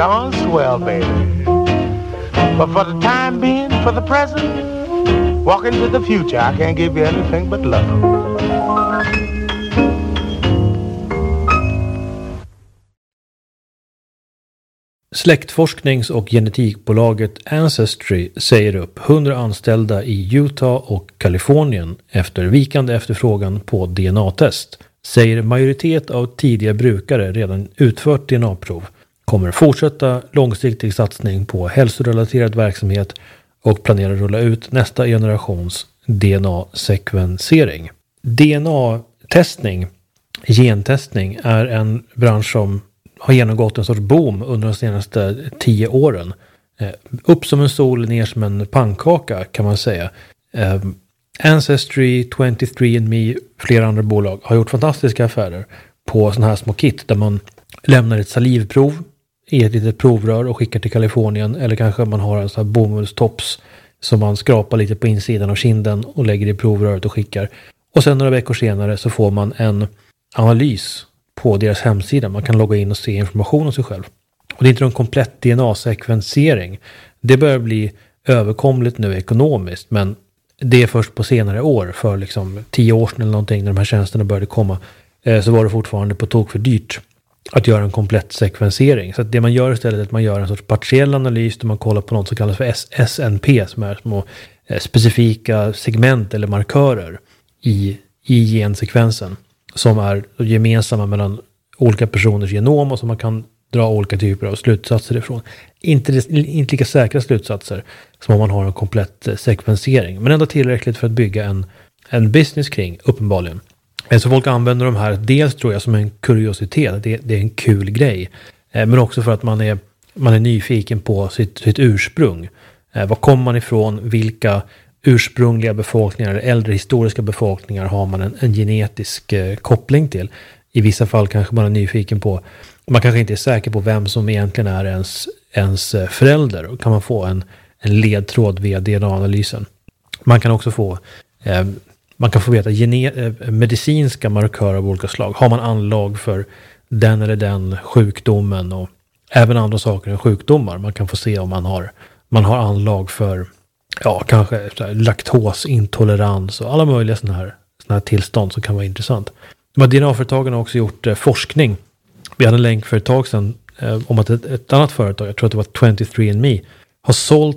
Oh, swell, baby. But for the time being, for the present, walk into the future. I can't give you anything but love. Släktforsknings- och genetikbolaget Ancestry säger upp 100 anställda i Utah och Kalifornien efter vikande efterfrågan på DNA-test. Säger majoritet av tidiga brukare redan utfört DNA-prov. Kommer fortsätta långsiktig satsning på hälsorelaterad verksamhet och planerar rulla ut nästa generations DNA-sekvensering. DNA-testning, gentestning, är en bransch som har genomgått en sorts boom under de senaste 10 åren. Upp som en sol, ner som en pannkaka kan man säga. Ancestry, 23andMe, flera andra bolag har gjort fantastiska affärer på sådana här små kit där man lämnar ett salivprov i ett litet provrör och skickar till Kalifornien, eller kanske man har en sån här bomullstops som man skrapar lite på insidan av kinden och lägger i provröret och skickar. Och sen några veckor senare så får man en analys på deras hemsida. Man kan logga in och se information om sig själv. Och det är inte en komplett DNA-sekvensering. Det börjar bli överkomligt nu ekonomiskt, men det är först på senare år, för liksom 10 år sedan eller någonting, när de här tjänsterna började komma, så var det fortfarande på tok för dyrt att göra en komplett sekvensering. Så att det man gör istället är att man gör en sorts partiell analys där man kollar på något som kallas för SNP, som är små specifika segment eller markörer i gensekvensen som är gemensamma mellan olika personers genom och som man kan dra olika typer av slutsatser ifrån. Inte lika säkra slutsatser som om man har en komplett sekvensering, men ändå tillräckligt för att bygga en business kring, uppenbarligen. Så folk använder de här dels, tror jag, som en kuriositet. Det är en kul grej. Men också för att man är nyfiken på sitt ursprung. Var kommer man ifrån? Vilka ursprungliga befolkningar eller äldre historiska befolkningar har man en genetisk koppling till? I vissa fall kanske man är nyfiken på, man kanske inte är säker på vem som egentligen är ens förälder. Och kan man få en ledtråd via DNA-analysen. Man kan också få veta medicinska markörer av olika slag. Har man anlag för den eller den sjukdomen, och även andra saker än sjukdomar. Man kan få se om man har anlag för kanske laktosintolerans och alla möjliga sådana här tillstånd som kan vara intressant. De här DNA-företagen har också gjort forskning. Vi hade en länk för ett tag sedan om att ett annat företag, jag tror att det var 23andMe, har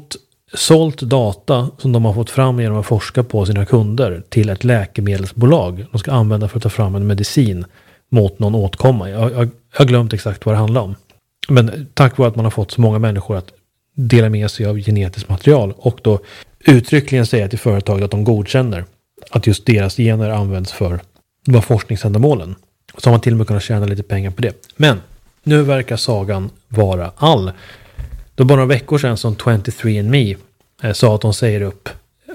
sålt data som de har fått fram genom att forska på sina kunder till ett läkemedelsbolag. De ska använda för att ta fram en medicin mot någon åtkomma. Jag har glömt exakt vad det handlar om. Men tack vare att man har fått så många människor att dela med sig av genetiskt material och då uttryckligen säga till företaget att de godkänner att just deras gener används för de här forskningsändamålen. Så har man till och med kunnat tjäna lite pengar på det. Men nu verkar sagan vara all. Då bara några veckor sedan som 23andMe sa att de säger upp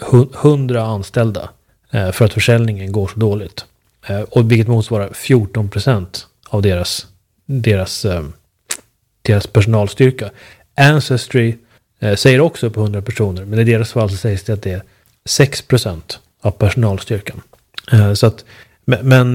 100 anställda för att försäljningen går så dåligt. Och vilket motsvarar 14% av deras personalstyrka. Ancestry säger också upp 100 personer, men i deras fall så sägs det att det är 6% av personalstyrkan. Så att, men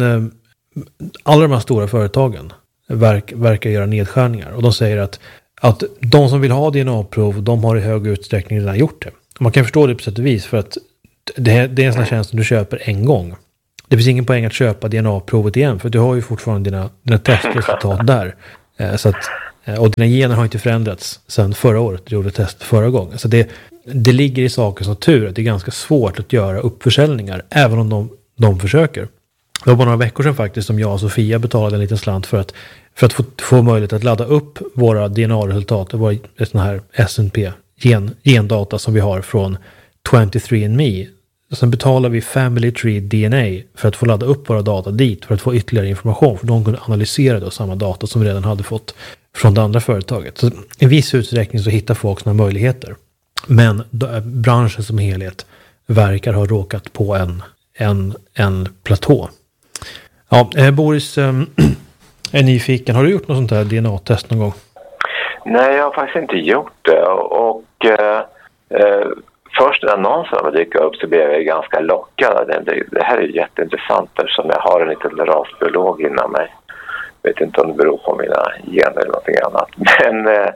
alla de här stora företagen verkar göra nedskärningar, och de säger att de som vill ha DNA-prov, de har i hög utsträckning redan gjort det. Man kan förstå det på sätt och vis, för att det är en sån här tjänst som du köper en gång. Det finns ingen poäng att köpa DNA-provet igen, för du har ju fortfarande dina testresultat där. Så att, och dina gener har inte förändrats sedan förra året du gjorde test förra gången. Så det ligger i sakens natur att det är ganska svårt att göra uppförsäljningar, även om de försöker. Det var bara några veckor sedan faktiskt som jag och Sofia betalade en liten slant för att få möjlighet att ladda upp våra DNA-resultat och våra såna här SNP gendata som vi har från 23andMe. Sen betalar vi Family Tree DNA för att få ladda upp våra data dit för att få ytterligare information, för de kunde analysera då samma data som vi redan hade fått från det andra företaget. Så i viss utsträckning så hittar folk såna möjligheter. Men branschen som helhet verkar ha råkat på en platå. Ja, Boris är nyfiken. Har du gjort något sånt här DNA-test någon gång? Nej, jag har faktiskt inte gjort det. Och först när annonsen dyker upp så blev jag ganska lockad. Det här är jätteintressant eftersom jag har en liten rasbiolog inom mig. vet inte om det beror på mina gener eller någonting annat. Men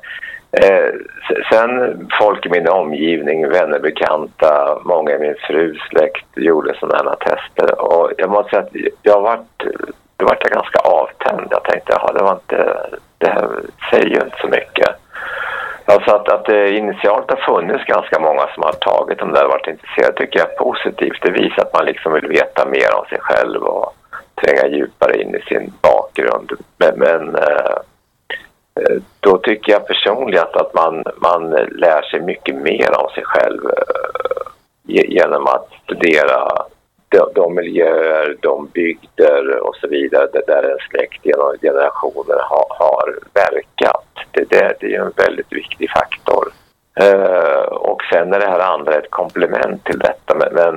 sen folk i min omgivning, vänner, bekanta, många i min frus släkt gjorde sådana här tester. Och jag måste säga att jag var ganska avtänd. Jag tänkte, det här säger ju inte så mycket. Alltså att det initialt har funnits ganska många som har tagit dem där och varit intresserade tycker jag är positivt. Det visar att man liksom vill veta mer om sig själv och tränga djupare in i sin bakgrund. Men då tycker jag personligen att man lär sig mycket mer om sig själv genom att studera de miljöer, de bygder och så vidare där en släkt genom generationer har verkat. Det är ju en väldigt viktig faktor. Och sen är det här andra ett komplement till detta.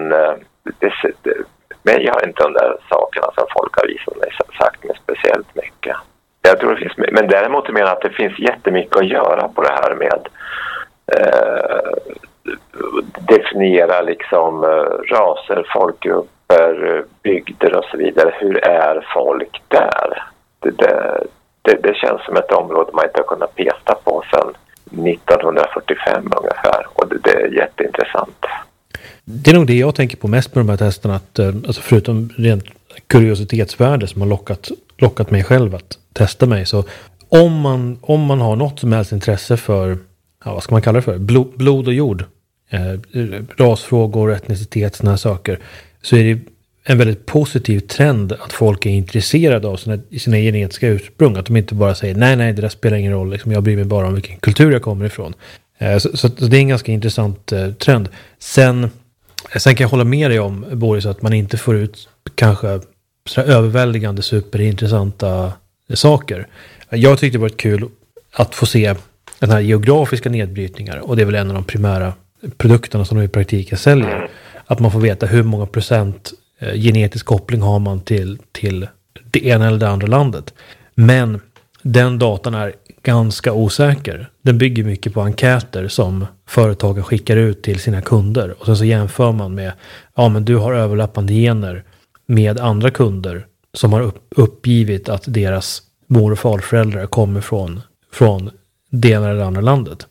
Men jag har inte de där sakerna som folk har visat mig sagt mig speciellt mycket. Jag tror det finns, men däremot menar jag att det finns jättemycket att göra på det här med definiera liksom raser, folkgrupper, bygder och så vidare. Hur är folk där? Det känns som ett område man inte har kunnat peta på sedan 1945 ungefär. Och det är jätteintressant. Det är nog det jag tänker på mest med de här testerna. Att, alltså förutom rent kuriositetsvärde som har lockat mig själv att testa mig. Så om man har något som helst intresse för, vad ska man kalla det för? Blod och jord. Rasfrågor, etnicitet, sådana här saker. Så är det en väldigt positiv trend att folk är intresserade av sina genetiska ursprung. Att de inte bara säger nej, det där spelar ingen roll. Liksom, jag bryr mig bara om vilken kultur jag kommer ifrån. Så det är en ganska intressant trend. Sen kan jag hålla med dig om, Boris, att man inte får ut kanske överväldigande superintressanta saker. Jag tyckte det var kul att få se den här geografiska nedbrytningar. Och det är väl en av de primära produkterna som de i praktiken säljer. Att man får veta hur många procent genetisk koppling har man till det ena eller det andra landet. Men den datan är ganska osäker. Den bygger mycket på enkäter som företagen skickar ut till sina kunder. Och sen så jämför man med, men du har överlappande gener med andra kunder som har uppgivit att deras mor- och farföräldrar kommer från det ena eller andra landet.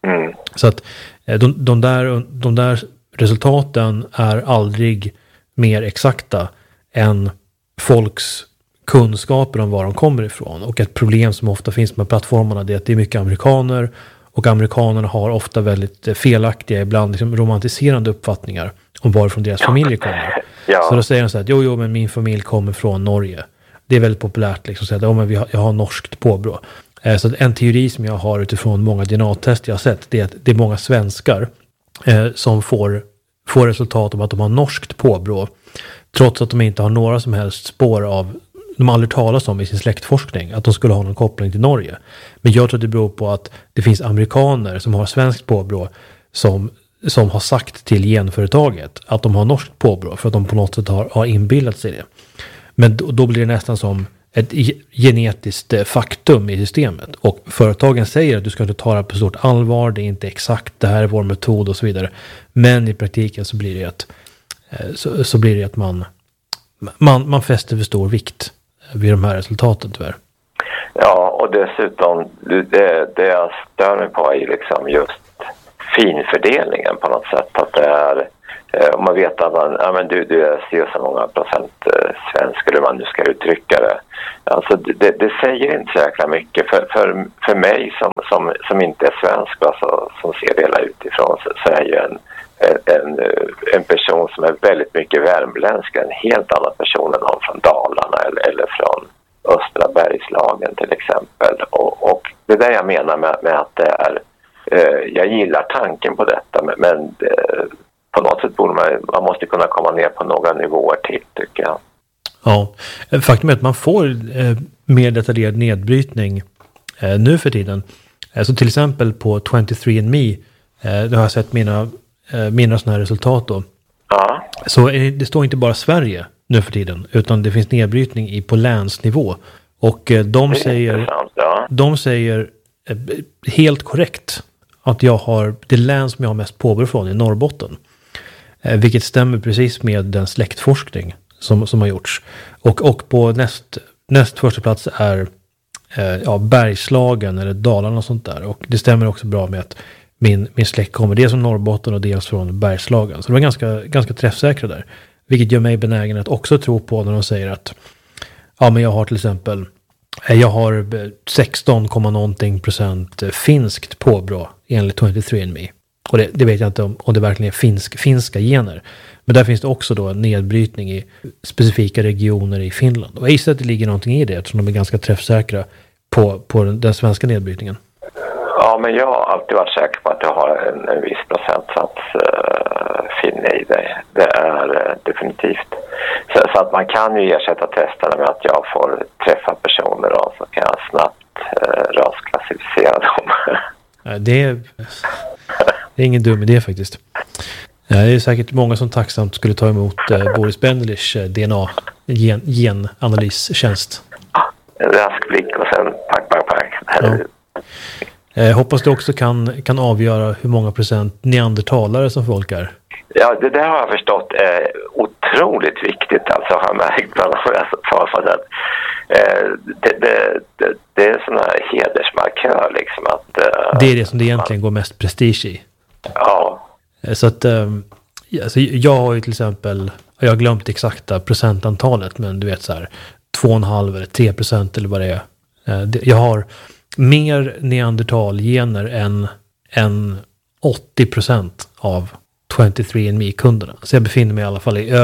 Så att de där resultaten är aldrig mer exakta än folks kunskaper om var de kommer ifrån. Och ett problem som ofta finns med plattformarna är att det är mycket amerikaner, och amerikanerna har ofta väldigt felaktiga, ibland liksom romantiserande uppfattningar om varifrån deras familjer kommer. Ja. Så då säger de så här att men min familj kommer från Norge. Det är väldigt populärt liksom, så att jag har norskt påbrå. Så att en teori som jag har utifrån många DNA-test jag har sett, det är att det är många svenskar som får resultat om att de har norskt påbrå, trots att de inte har några som helst spår av, de aldrig talas om i sin släktforskning att de skulle ha någon koppling till Norge. Men jag tror att det beror på att det finns amerikaner som har svenskt påbrå som har sagt till genföretaget att de har norskt påbrå för att de på något sätt har inbillat sig det. Men då blir det nästan som ett genetiskt faktum i systemet. Och företagen säger att du ska inte ta det på stort allvar, det är inte exakt, det här är vår metod och så vidare. Men i praktiken så blir det att man fäster för stor vikt vid de här resultaten tyvärr. Ja, och dessutom det jag stör mig på är liksom just finfördelningen på något sätt. Att det är, om man vet att du är så många procent svensk, eller man nu ska uttrycka det. Alltså det säger inte så jäkla mycket. För mig som inte är svensk, alltså, som ser det hela utifrån, så är ju en person som är väldigt mycket värmländsk en helt annan person än någon från Dalarna eller från östra Bergslagen till exempel. Och det där jag menar med att det är, jag gillar tanken på detta, men på något sätt borde man måste kunna komma ner på några nivåer till, tycker jag. Ja, faktum är att man får mer detaljerad nedbrytning nu för tiden. Så till exempel på 23andMe, då har jag sett mina sådana här resultat då. Ja. Så det står inte bara Sverige nu för tiden, utan det finns nedbrytning på länsnivå. Och de säger helt korrekt att jag har det län som jag har mest påbrå från i Norrbotten. Vilket stämmer precis med den släktforskning som har gjorts. Och på näst första plats är Bergslagen eller Dalarna och sånt där. Och det stämmer också bra med att min släkt kommer dels från Norrbotten och dels från Bergslagen. Så det var ganska träffsäkra där. Vilket gör mig benägen att också tro på när de säger att men jag har till exempel 16,någonting% finskt påbrå enligt 23andMe. Och det vet jag inte om det verkligen är finska gener. Men där finns det också då en nedbrytning i specifika regioner i Finland. Och jag gissar att det ligger någonting i det eftersom de är ganska träffsäkra på den svenska nedbrytningen. Ja, men jag har alltid varit säker på att jag har en viss procentsats finne i det. Det är definitivt. Så att man kan ju ersätta testerna med att jag får träffa personer och så kan jag snabbt rasklassificera dem. Det är ingen dum idé faktiskt. Det är säkert många som tacksamt skulle ta emot Boris Bendelich DNA-genanalystjänst. En rask blick och sen pack. Hoppas du också kan avgöra hur många procent neandertalare som folk är. Ja, det där har jag förstått är otroligt viktigt. Alltså har jag märkt bland annat. Det är sån här hedersmarkör liksom. Det är det som det egentligen går mest prestige i. Ja. Så att alltså jag har ju till exempel, jag har glömt exakta procentantalet, men du vet så här 2,5 eller 3% eller vad det är. Jag har mer neandertalgener än 80% av 23andMe-kunderna. Så jag befinner mig i alla fall i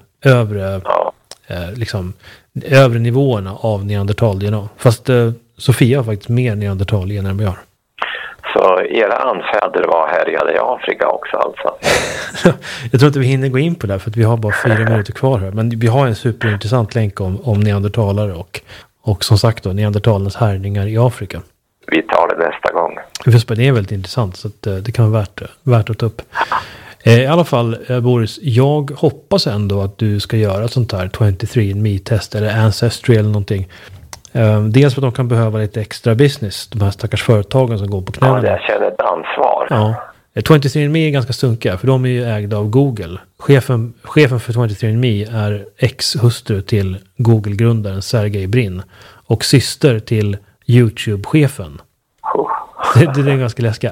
övre nivåerna av neandertal-DNA. Fast Sofia har faktiskt mer neandertal-gener än vad jag har. Så era anfäder var härjade i Afrika också alltså? Jag tror inte vi hinner gå in på det för att vi har bara 4 minuter kvar här. Men vi har en superintressant länk om neandertalare och som sagt då neandertalernas härjningar i Afrika. Vi tar det nästa gång. Det är väldigt intressant så att det kan vara värt att ta upp. I alla fall, Boris, jag hoppas ändå att du ska göra ett sånt här 23andMe-test eller Ancestry eller någonting. Dels för att de kan behöva lite extra business, de här stackars företagen som går på knäna. Ja, jag känner ett ansvar. Ja. 23andMe är ganska sunkiga, för de är ju ägda av Google. Chefen för 23andMe är ex-hustru till Google-grundaren Sergey Brin och syster till YouTube-chefen. Det är ganska läskiga.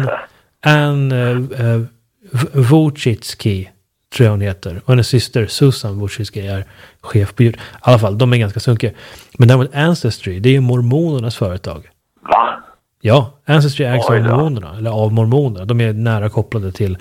Anne Wojcicki tror jag hon heter. Och hennes syster Susan Wojcicki är chef på YouTube. I alla fall, de är ganska sunkiga. Men däremot Ancestry, det är ju mormonernas företag. Va? Ja, Ancestry ägs av mormonerna. Eller av mormonerna. De är nära kopplade till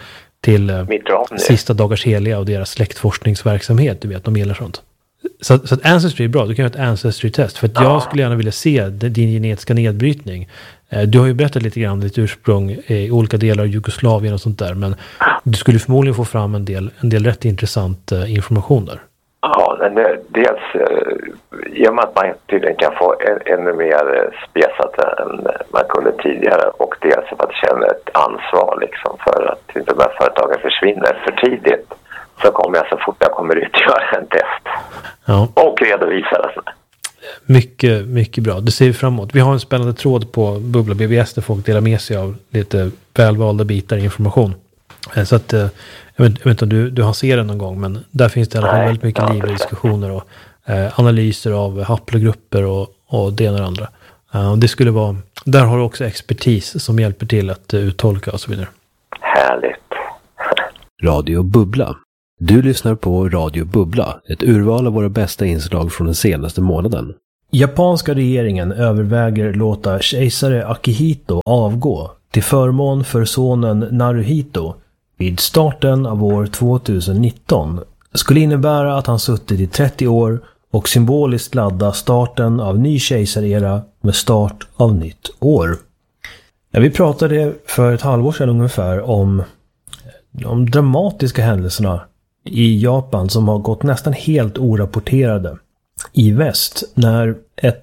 sista dagars heliga och deras släktforskningsverksamhet. Du vet, de gillar sånt. Så att Ancestry är bra. Du kan göra ett Ancestry-test. För att jag skulle gärna vilja se din genetiska nedbrytning. Du har ju berättat lite grann om ditt ursprung i olika delar av Jugoslavien och sånt där. Men du skulle förmodligen få fram en del rätt intressant information där. Ja, men dels i och med att man tydligen kan få ännu mer spesat än man kunde tidigare. Och dels för att känna ett ansvar liksom för att inte de här företagen försvinner för tidigt. Så kommer jag så fort jag kommer ut göra en test. Ja. Och redovisa det. Mycket, mycket bra. Det ser vi framåt. Vi har en spännande tråd på Bubbla BBS där folk delar med sig av lite välvalda bitar information. Så att, jag vet inte om du har sett den någon gång, men där finns det i alla fall väldigt mycket liv och diskussioner och analyser av haplogrupper och det ena och det andra. Det skulle vara, där har du också expertis som hjälper till att uttolka och så vidare. Härligt. Radio Bubbla. Du lyssnar på Radio Bubbla, ett urval av våra bästa inslag från den senaste månaden. Japanska regeringen överväger låta kejsare Akihito avgå till förmån för sonen Naruhito vid starten av år 2019. Skulle innebära att han suttit i 30 år och symboliskt ladda starten av ny kejsarera med start av nytt år. Vi pratade för ett halvår sedan ungefär om de dramatiska händelserna i Japan som har gått nästan helt orapporterade i väst när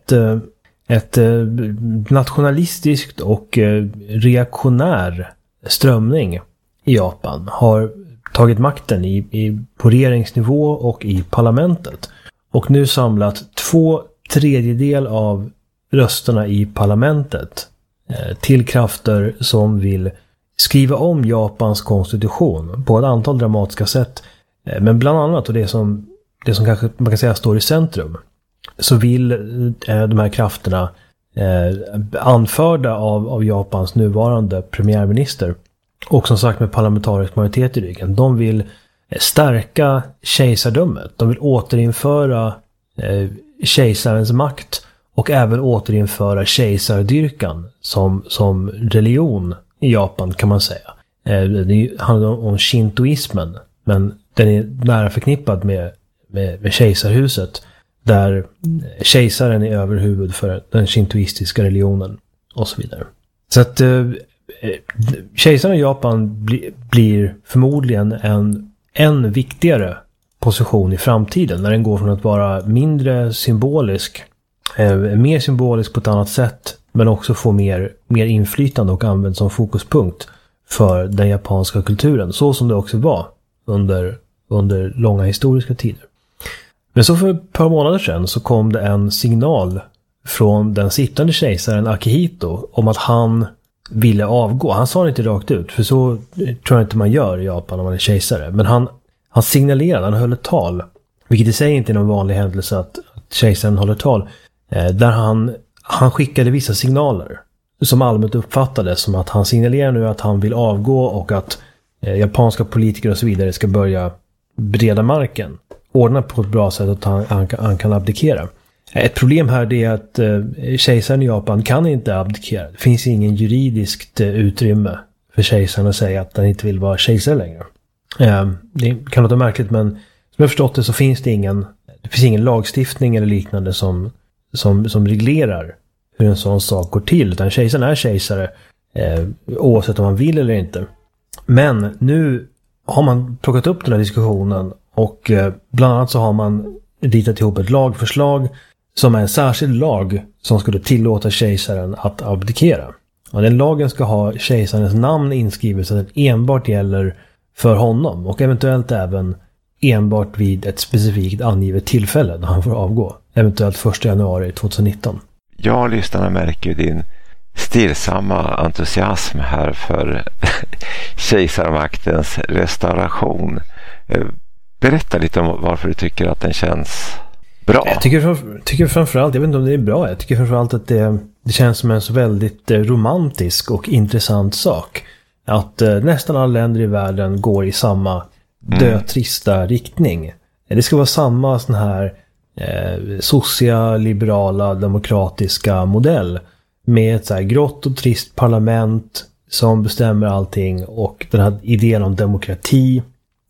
ett nationalistiskt och reaktionär strömning i Japan har tagit makten på regeringsnivå och i parlamentet och nu samlat 2/3 av rösterna i parlamentet till krafter som vill skriva om Japans konstitution på ett antal dramatiska sätt. Men bland annat, och det som kanske man kan säga står i centrum, så vill de här krafterna anförda av Japans nuvarande premiärminister och som sagt med parlamentarisk majoritet i ryggen, de vill stärka kejsardömet. De vill återinföra kejsarens makt och även återinföra kejsardyrkan som religion i Japan, kan man säga. Det handlar om shintoismen, men den är nära förknippad med kejsarhuset, där kejsaren är överhuvud för den shintoistiska religionen och så vidare. Så att kejsaren i Japan blir förmodligen en viktigare position i framtiden, när den går från att vara mindre symbolisk, mer symbolisk på ett annat sätt, men också få mer inflytande och används som fokuspunkt för den japanska kulturen, så som det också var under långa historiska tider. Men så för ett par månader sedan så kom det en signal från den sittande kejsaren Akihito om att han ville avgå. Han sa det inte rakt ut, för så tror jag inte man gör i Japan när man är kejsare. Men han signalerade, han höll ett tal, vilket i sig inte är någon vanlig händelse att kejsaren håller tal, där han skickade vissa signaler som allmänt uppfattades som att han signalerar nu att han vill avgå och att japanska politiker och så vidare ska börja bereda marken, ordna på ett bra sätt att han kan abdikera. Ett problem här är att kejsaren i Japan kan inte abdikera. Det finns ingen juridiskt utrymme för kejsaren att säga att han inte vill vara kejsare längre. Det kan låta märkligt, men som jag förstått det så finns det ingen lagstiftning eller liknande som reglerar hur en sån sak går till. Utan kejsaren är kejsare oavsett om man vill eller inte. Men nu har man plockat upp den här diskussionen och bland annat så har man ritat ihop ett lagförslag som är en särskild lag som skulle tillåta kejsaren att abdikera. Och den lagen ska ha kejsarens namn inskrivet så att den enbart gäller för honom och eventuellt även enbart vid ett specifikt angivet tillfälle när han får avgå. Eventuellt 1 januari 2019. Jag och lyssnarna märker din stillsamma entusiasm här för kejsarmaktens restauration. Berätta lite om varför du tycker att den känns bra. Jag tycker framförallt, jag vet inte om det är bra, jag tycker framförallt att det känns som en så väldigt romantisk och intressant sak. Att nästan alla länder i världen går i samma dötrista riktning. Det ska vara samma sån här socialiberala demokratiska modell med ett så här grått och trist parlament som bestämmer allting, och den här idén om demokrati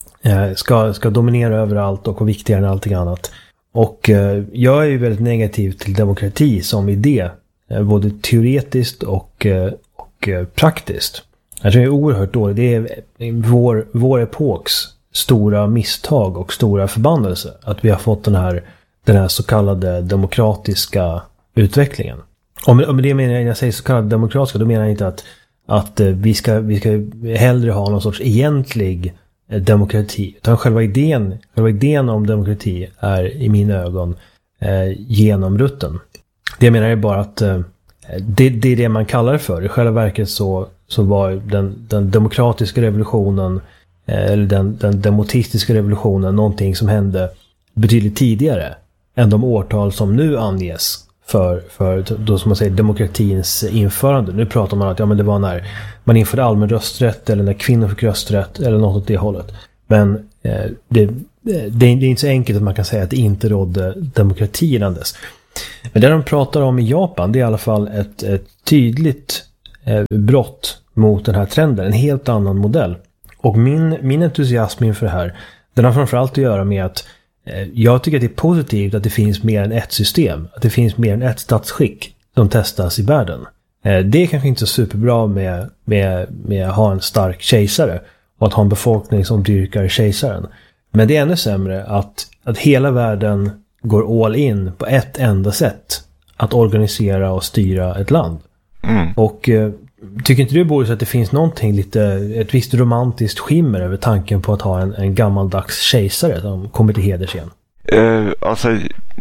ska dominera överallt och vara viktigare än allting annat. Och jag är ju väldigt negativ till demokrati som idé, både teoretiskt och praktiskt. Jag tror det är oerhört dåligt. Det är vår epoks stora misstag och stora förbannelse att vi har fått den här så kallade demokratiska utvecklingen. Och med det menar jag säger så kallad demokratiska, då menar jag inte att vi ska hellre ha någon sorts egentlig demokrati. Utan själva idén om demokrati är i mina ögon genomrutten. Det jag menar är bara att det är det man kallar det för. I själva verket så var den demokratiska revolutionen eller den demotistiska revolutionen någonting som hände betydligt tidigare än de årtal som nu anges för då som man säger demokratins införande. Nu pratar man att men det var när man införde allmän rösträtt eller när kvinnor fick rösträtt eller något åt det hållet. Men det är inte så enkelt att man kan säga att det inte rådde demokrati innan dess. Men det de pratar om i Japan, det är i alla fall ett tydligt brott mot den här trenden, en helt annan modell. Och min entusiasm inför det här, den har framförallt att göra med att jag tycker att det är positivt att det finns mer än ett system, att det finns mer än ett statsskick som testas i världen. Det är kanske inte så superbra med att ha en stark kejsare och att ha en befolkning som dyrkar kejsaren. Men det är ännu sämre att hela världen går all in på ett enda sätt att organisera och styra ett land. Och tycker inte du, Boris, att det finns någonting ett visst romantiskt skimmer över tanken på att ha en gammaldags kejsare som kommer till heders igen? Alltså,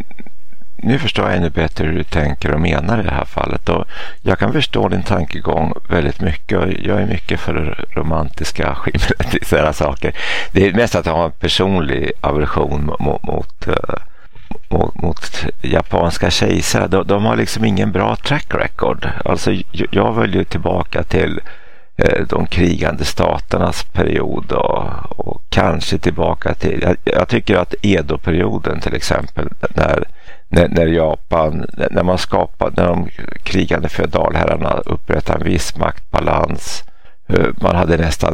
nu förstår jag ännu bättre hur du tänker och menar i det här fallet. Och jag kan förstå din tankegång väldigt mycket, och jag är mycket för det romantiska skimret i sådana saker. Det är mest att jag har en personlig aversion mot japanska kejsare, de har liksom ingen bra track record. Alltså jag vill ju tillbaka till de krigande staternas period och kanske tillbaka till, jag tycker att Edo-perioden till exempel, när Japan, när de krigande feodalherrarna upprättade en viss maktbalans, man hade nästan,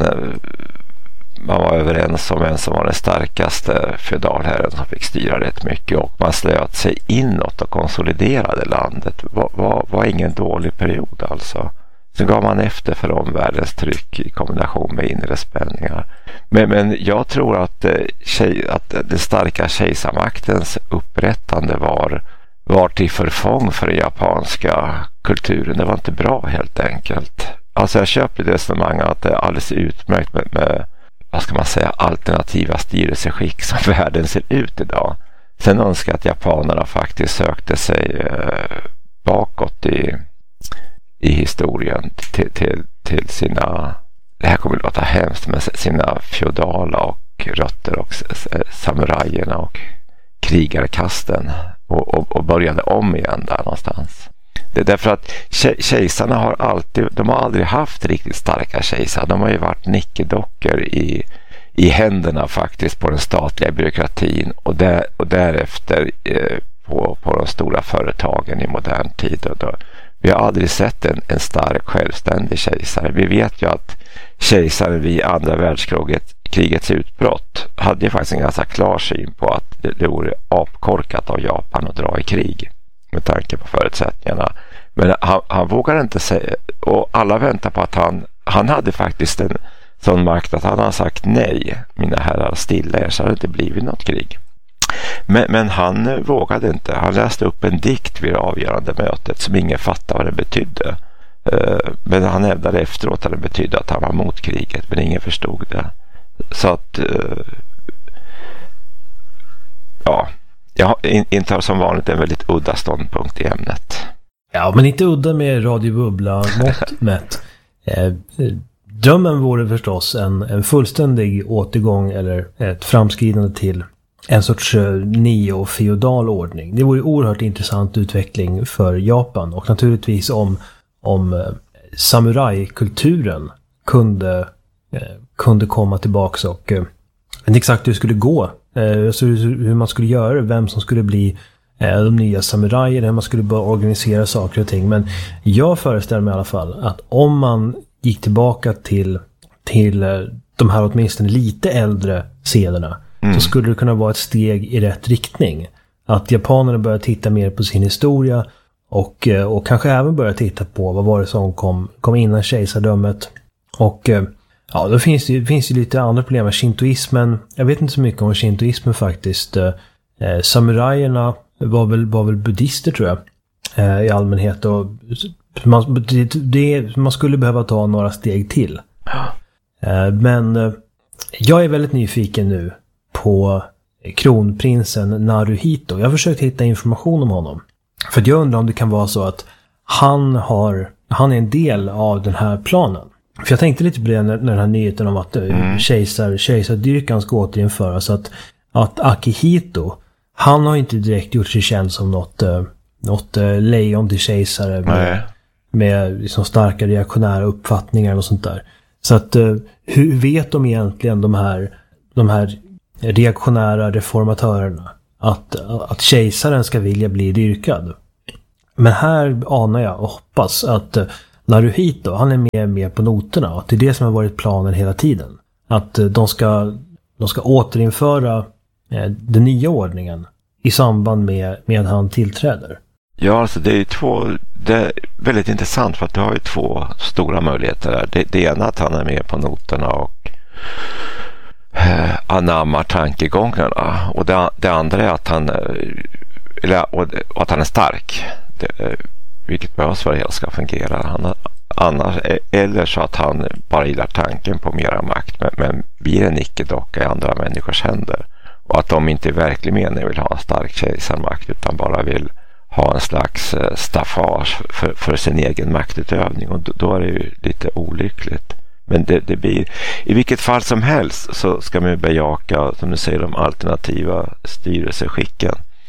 man var överens om vem som var den starkaste feodalherren som fick styra rätt mycket, och man slöt sig inåt och konsoliderade landet. Var ingen dålig period alltså. Sen gav man efter för omvärldens tryck i kombination med inre spänningar. Men jag tror att den starka kejsarmaktens upprättande var till förfång för den japanska kulturen. Det var inte bra helt enkelt. Alltså jag köper det resonemanget att det är alldeles utmärkt med vad ska man säga, alternativa styrelseskick som världen ser ut idag. Sen önskar jag att japanerna faktiskt sökte sig bakåt i historien till sina, det här kommer att låta hemskt, men sina feodala och rötter och samurajerna och krigarkasten och började om igen där någonstans. Det är därför att kejsarna har aldrig haft riktigt starka kejsare. De har ju varit nickedockor i händerna faktiskt på den statliga byråkratin och därefter på de stora företagen i modern tid. Vi har aldrig sett en stark självständig kejsare. Vi vet ju att kejsaren vid andra världskrigets utbrott hade ju faktiskt en ganska klar syn på att det vore apkorkat av Japan att dra i krig med tanke på förutsättningarna. Men han vågade inte säga, och alla väntar på att han hade faktiskt en sån makt att han har sagt nej, mina herrar, stilla er, så hade det inte blivit något krig. Men han vågade inte. Han läste upp en dikt vid det avgörande mötet som ingen fattade vad det betydde. Men han hävdade efteråt att det betydde att han var mot kriget, men ingen förstod det. Så att ja, jag intar som vanligt en väldigt udda ståndpunkt i ämnet. Ja, men inte udda med Radio Bubbla mått mätt. Drömmen vore förstås en fullständig återgång eller ett framskridande till en sorts neofeodal ordning. Det vore oerhört intressant utveckling för Japan, och naturligtvis om samurajkulturen kunde komma tillbaka, och inte exakt hur det skulle gå, så hur man skulle göra, vem som skulle bli de nya samurajer, hur man skulle börja organisera saker och ting. Men jag föreställer mig i alla fall att om man gick tillbaka till de här åtminstone lite äldre sederna, så skulle det kunna vara ett steg i rätt riktning. Att japanerna börjar titta mer på sin historia och kanske även börja titta på vad var det som kom innan kejsardömet. Och ja, då finns det lite andra problem med shintoismen. Jag vet inte så mycket om shintoismen faktiskt. Samurajerna var väl buddhister, tror jag, i allmänhet, och man skulle behöva ta några steg till. Men jag är väldigt nyfiken nu på kronprinsen Naruhito. Jag har försökt hitta information om honom, för att jag undrar om det kan vara så att han är en del av den här planen. För jag tänkte lite på det när den här nyheten om att kejsardyrkan ska återinföras, att Akihito, han har inte direkt gjort sig känd som något lejon till kejsare med liksom starka reaktionära uppfattningar och sånt där. Så att hur vet de egentligen de här reaktionära reformatörerna att kejsaren ska vilja bli dyrkad? Men här anar jag och hoppas att Naruhito, han är med på noterna, och att det är det som har varit planen hela tiden. Att de ska återinföra den nya ordningen i samband med han tillträder. Ja, alltså det är väldigt intressant, för att du har ju två stora möjligheter där. Det ena är att han är med på noterna och anammar tankegångarna, och det andra är att han är stark, vilket behövs för att det hela ska fungera. Annars, eller så att han bara gillar tanken på mera makt, men blir en icke-docka i andra människors händer, och att de inte i verklig mening vill ha en stark kejsarmakt, utan bara vill ha en slags staffage för sin egen maktutövning, och då är det ju lite olyckligt. Men det blir, i vilket fall som helst, så ska man bejaka, som du säger, de alternativa styrelseskicken.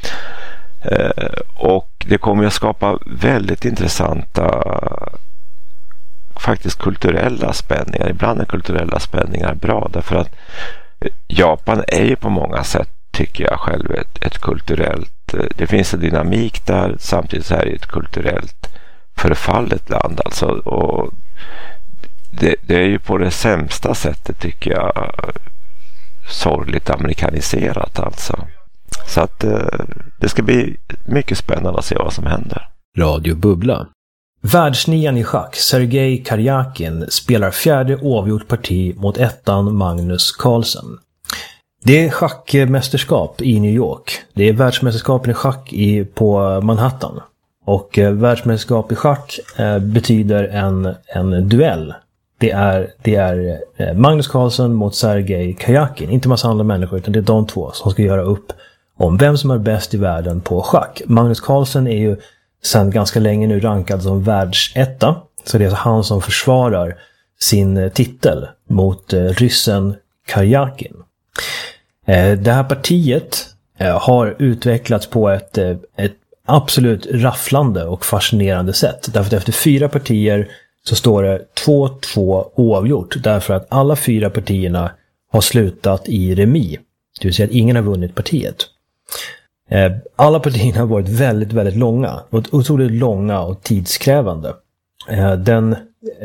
Och det kommer att skapa väldigt intressanta faktiskt kulturella spänningar. Ibland är kulturella spänningar bra, därför att Japan är ju på många sätt, tycker jag själv, ett kulturellt, det finns en dynamik där, samtidigt så är det ett kulturellt förfallet land alltså, och det är ju på det sämsta sättet, tycker jag, sorgligt amerikaniserat alltså. Så att det ska bli mycket spännande att se vad som händer. Radio Bubbla. Världsnian i schack, Sergej Karjakin, spelar fjärde oavgjort parti mot ettan Magnus Carlsen. Det är schackmästerskap i New York. Det är världsmästerskapen i schack på Manhattan. Och världsmästerskap i schack betyder en duell. Det är Magnus Carlsen mot Sergej Karjakin. Inte massa andra människor, utan det är de två som ska göra upp om vem som är bäst i världen på schack. Magnus Carlsen är ju sedan ganska länge nu rankad som världsetta. Så det är alltså han som försvarar sin titel mot ryssen Karjakin. Det här partiet har utvecklats på ett absolut rafflande och fascinerande sätt. Därför att efter 4 partier så står det 2-2 oavgjort. Därför att alla 4 partierna har slutat i remis. Det vill säga att ingen har vunnit partiet. Alla partierna har varit väldigt, väldigt långa. Otroligt långa och tidskrävande. Det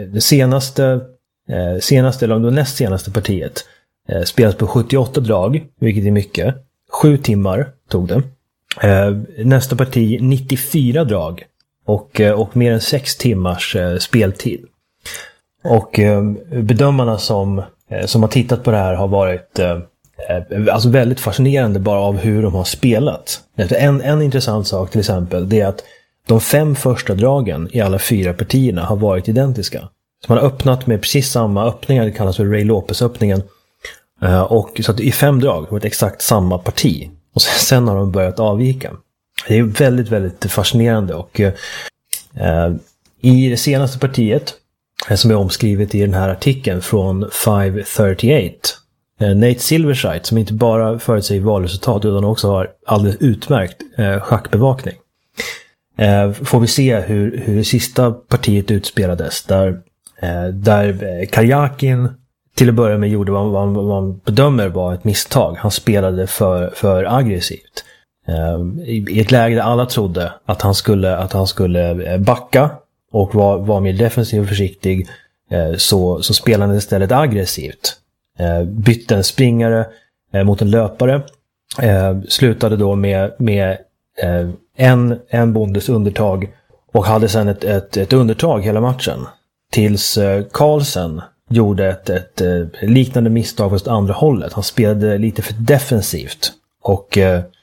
näst senaste partiet spelas på 78 drag, vilket är mycket. 7 timmar tog det. Nästa parti 94 drag och mer än 6 timmars speltid. Och bedömarna som har tittat på det här har varit alltså väldigt fascinerande bara av hur de har spelat. En intressant sak till exempel, det är att de 5 första dragen i alla 4 partierna har varit identiska. Så man har öppnat med precis samma öppningar, det kallas för Ray Lopez-öppningen. Och så att i 5 drag har det varit exakt samma parti. Och sen har de börjat avvika. Det är väldigt, väldigt fascinerande. Och i det senaste partiet, som är omskrivet i den här artikeln från 538, Nate Silversite, som inte bara förutsäger valresultat utan också har alldeles utmärkt schackbevakning. Får vi se hur det sista partiet utspelades. Där Karjakin till att börja med gjorde vad man bedömer var ett misstag. Han spelade för aggressivt. I ett läge där alla trodde att han skulle backa och var mer defensiv och försiktig, så spelade han istället aggressivt. Bytte en springare mot en löpare. Slutade då med en bondes undertag och hade sedan ett undertag hela matchen. Tills Carlsen gjorde ett liknande misstag åt andra hållet. Han spelade lite för defensivt och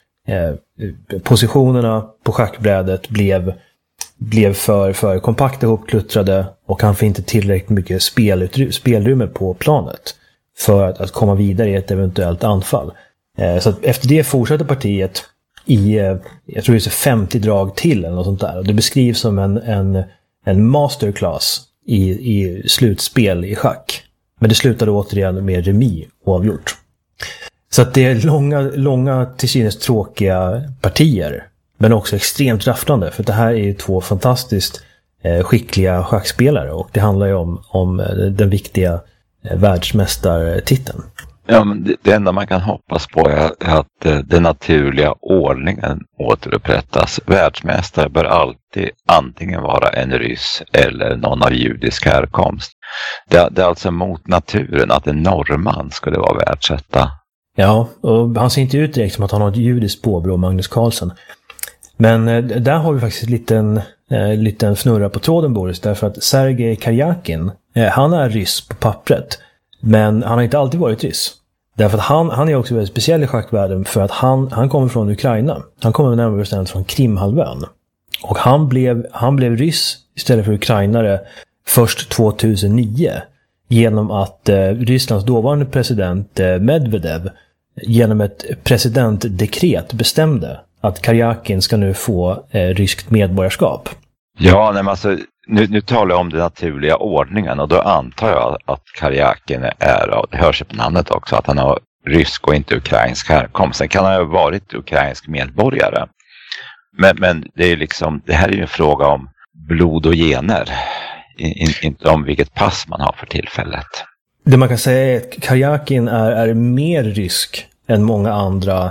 positionerna på schackbrädet blev för kompakta ihopkluttrade och han fick inte tillräckligt mycket spelutrymme på planet för att komma vidare i ett eventuellt anfall. Så att efter det fortsatte partiet jag tror det är 50 drag till eller något sånt där. Och det beskrivs som en masterclass i slutspel i schack. Men det slutade återigen med remis oavgjort. Så att det är långa till synes tråkiga partier. Men också extremt rafflande. För det här är ju 2 fantastiskt skickliga schackspelare. Och det handlar ju om den viktiga världsmästartiteln. Ja, men det enda man kan hoppas på är att den naturliga ordningen återupprättas. Världsmästare bör alltid antingen vara en ryss eller någon av judisk härkomst. Det är alltså mot naturen att en norrman skulle vara världsetta. Ja, och han ser inte ut direkt som att han har ett judiskt påbrå, Magnus Carlsen. Men där har vi faktiskt en liten fnurra på tråden, Boris. Därför att Sergej Karjakin, han är ryss på pappret. Men han har inte alltid varit ryss. Därför att han är också väldigt speciell i schackvärlden för att han kommer från Ukraina. Han kommer närmare bestämt från Krimhalvön. Och han blev ryss istället för ukrainare först 2009. Genom att Rysslands dåvarande president Medvedev genom ett presidentdekret bestämde att Karjakin ska nu få ryskt medborgarskap. Ja, men alltså nu talar jag om den naturliga ordningen och då antar jag att Karjakin det hörs på namnet också, att han har rysk och inte ukrainsk härkomst. Sen kan han ha varit ukrainsk medborgare. Men det är liksom, det här är ju en fråga om blod och gener. Inte om vilket pass man har för tillfället. Det man kan säga är att Karjakin är mer rysk än många andra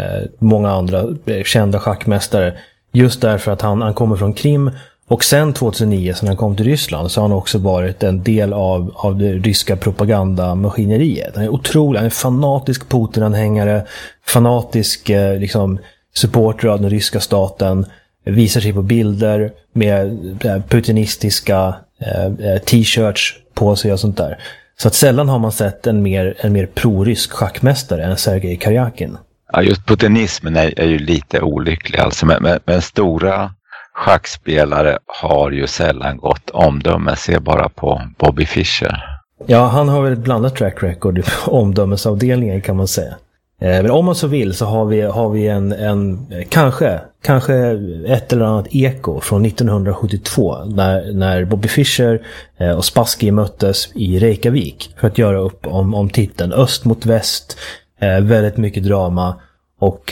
kända schackmästare. Just därför att han kommer från Krim. Och sen 2009, när han kom till Ryssland, så har han också varit en del av det ryska propagandamaskineriet. Han är otrolig, han är fanatisk Putin-anhängare, fanatisk supporter av den ryska staten, visar sig på bilder med putinistiska t-shirts på sig och sånt där. Så att sällan har man sett en mer pro-rysk schackmästare än Sergej Karjakin. Ja, just putinismen är ju lite olycklig alltså, men stora schackspelare har ju sällan gott omdöme. Se bara på Bobby Fischer. Ja, han har väl ett blandat track record i omdömesavdelningen kan man säga. Men om man så vill så har vi en kanske ett eller annat eko från 1972 när Bobby Fischer och Spassky möttes i Reykjavik för att göra upp om titeln Öst mot väst. Väldigt mycket drama och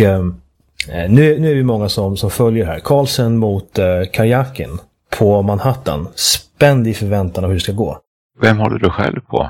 nu är vi många som följer här. Carlsen mot Karjakin på Manhattan. Spänd i förväntan av hur det ska gå. Vem håller du själv på?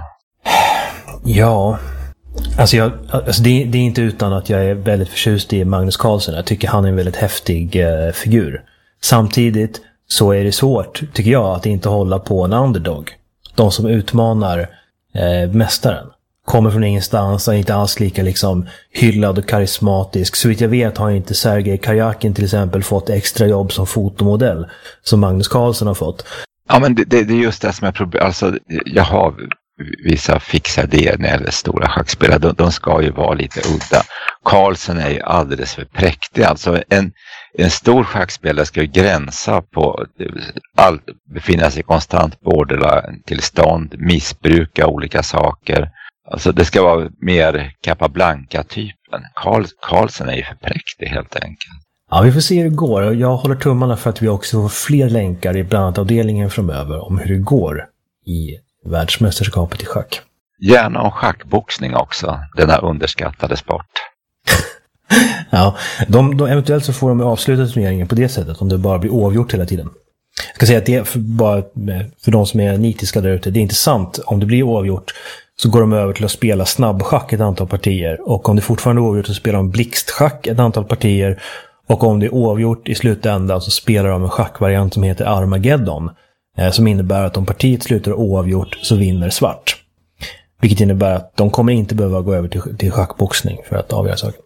Ja, alltså det är inte utan att jag är väldigt förtjust i Magnus Carlsen. Jag tycker han är en väldigt häftig figur. Samtidigt så är det svårt, tycker jag, att inte hålla på en underdog. De som utmanar mästaren. Kommer från ingenstans, är inte alls lika hyllad och karismatisk. Så vitt jag vet har inte Sergej Karjakin till exempel fått extra jobb som fotomodell som Magnus Carlsen har fått. Ja, men det är just det som är problemet. Alltså, jag har vissa fixade idéer när det gäller stora schackspelare. De ska ju vara lite udda. Carlsen är ju alldeles för präktig. Alltså en stor schackspelare ska ju gränsa på allt, befinna sig i konstant borderline-tillstånd, missbruka olika saker. Alltså det ska vara mer Capablanca-typen. Carlsen är ju för präktig helt enkelt. Ja, vi får se hur det går. Jag håller tummarna för att vi också får fler länkar i bland annat avdelningen framöver om hur det går i världsmästerskapet i schack. Gärna om schackboxning också, denna underskattade sport. Ja, de eventuellt så får de avsluta turneringen på det sättet om det bara blir oavgjort hela tiden. Jag ska säga att det är för de som är nitiska där ute, det är inte sant. Om det blir oavgjort så går de över till att spela snabbschack ett antal partier. Och om det fortfarande är oavgjort så spelar de blixtschack ett antal partier. Och om det är oavgjort i slutändan så spelar de en schackvariant som heter Armageddon. Som innebär att om partiet slutar oavgjort så vinner svart. Vilket innebär att de kommer inte behöva gå över till schackboxning för att avgöra saker.